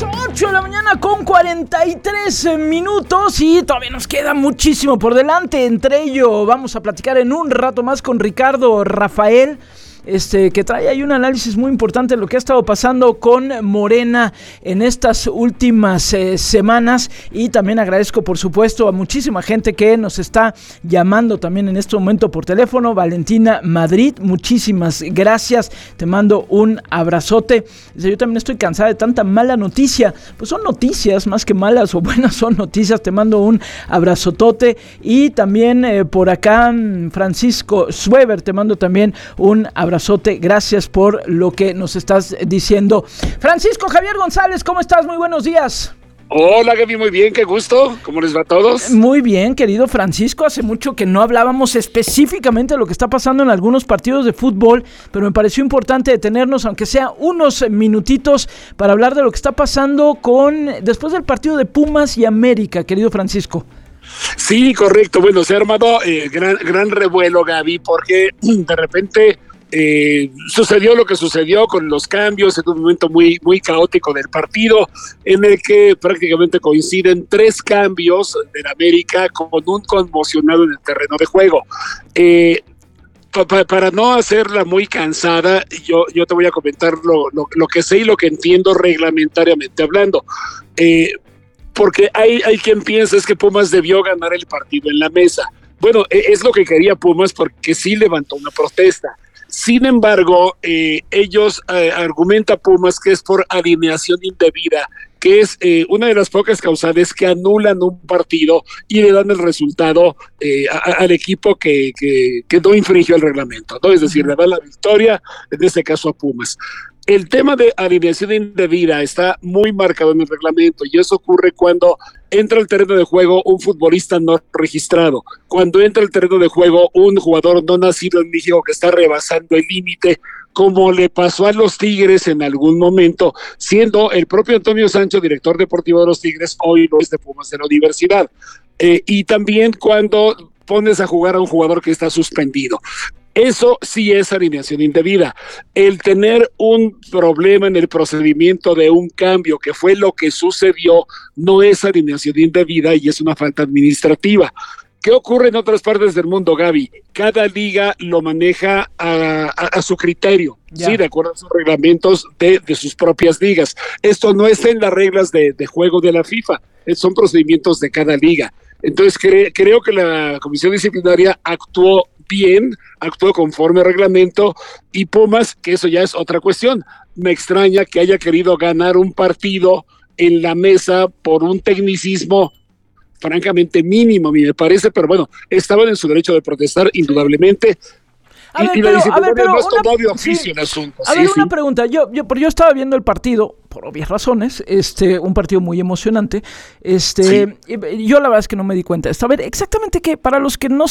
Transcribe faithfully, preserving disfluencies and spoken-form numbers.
ocho de la mañana con cuarenta y tres minutos y todavía nos queda muchísimo por delante. Entre ello vamos a platicar en un rato más con Ricardo Rafael, Este, que trae ahí un análisis muy importante de lo que ha estado pasando con Morena en estas últimas eh, semanas. Y también agradezco, por supuesto, a muchísima gente que nos está llamando también en este momento por teléfono. Valentina Madrid, muchísimas gracias, te mando un abrazote. Dice, yo también estoy cansada de tanta mala noticia. Pues son noticias, más que malas o buenas, son noticias. Te mando un abrazotote. Y también eh, por acá Francisco Suever, te mando también un abrazote. Gracias por lo que nos estás diciendo. Francisco Javier González, ¿cómo estás? Muy buenos días. Hola Gaby, muy bien, qué gusto. ¿Cómo les va a todos? Muy bien, querido Francisco. Hace mucho que no hablábamos específicamente de lo que está pasando en algunos partidos de fútbol, pero me pareció importante detenernos, aunque sea unos minutitos, para hablar de lo que está pasando con después del partido de Pumas y América, querido Francisco. Sí, correcto. Bueno, se ha armado eh, gran, gran revuelo, Gaby, porque de repente Eh, sucedió lo que sucedió con los cambios en un momento muy, muy caótico del partido, en el que prácticamente coinciden tres cambios del América con un conmocionado en el terreno de juego. Eh, pa, pa, para no hacerla muy cansada, yo, yo te voy a comentar lo, lo, lo que sé y lo que entiendo reglamentariamente hablando. Eh, porque hay, hay quien piensa es que Pumas debió ganar el partido en la mesa. Bueno, es lo que quería Pumas porque sí levantó una protesta. Sin embargo, eh, ellos eh, argumentan Pumas que es por alineación indebida, que es eh, una de las pocas causales que anulan un partido y le dan el resultado eh, a, al equipo que, que, que no infringió el reglamento, ¿no? Es decir, le dan la victoria, en este caso a Pumas. El tema de alineación indebida está muy marcado en el reglamento y eso ocurre cuando entra al terreno de juego un futbolista no registrado, cuando entra al terreno de juego un jugador no nacido en México que está rebasando el límite, como le pasó a los Tigres en algún momento, siendo el propio Antonio Sancho, director deportivo de los Tigres, hoy lo es de Pumas de la Universidad. Eh, y también cuando pones a jugar a un jugador que está suspendido. Eso sí es alineación indebida. El tener un problema en el procedimiento de un cambio, que fue lo que sucedió, no es alineación indebida y es una falta administrativa. ¿Qué ocurre en otras partes del mundo, Gaby? Cada liga lo maneja a, a, a su criterio, ya. Sí, de acuerdo a sus reglamentos de, de sus propias ligas. Esto no está en las reglas de, de juego de la FIFA, son procedimientos de cada liga. Entonces cre, creo que la comisión disciplinaria actuó bien, actuó conforme al reglamento, y Pumas, que eso ya es otra cuestión. Me extraña que haya querido ganar un partido en la mesa por un tecnicismo francamente mínimo, a mí me parece, pero bueno, estaban en su derecho de protestar, indudablemente. A y, ver, y pero, la disciplinaria a ver, pero no es una, tomó de oficio sí, el asunto. A sí, ver, sí. una pregunta. Yo, yo, yo estaba viendo el partido, por obvias razones, este, un partido muy emocionante. Este, sí. y, yo la verdad es que no me di cuenta. A ver, exactamente qué, para los que no